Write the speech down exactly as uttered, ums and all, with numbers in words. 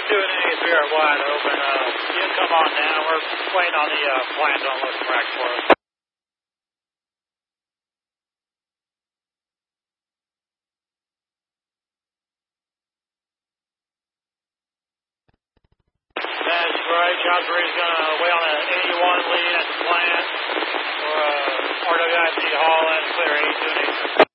two and eighty-three are wide open. Uh, you can come on now. We're waiting on the uh, plans on those racks for us. That's right. John Bree's going to wait on an eighty-one lead at the plant for uh, R W I C Hall and clear eighty-two and eighty-three.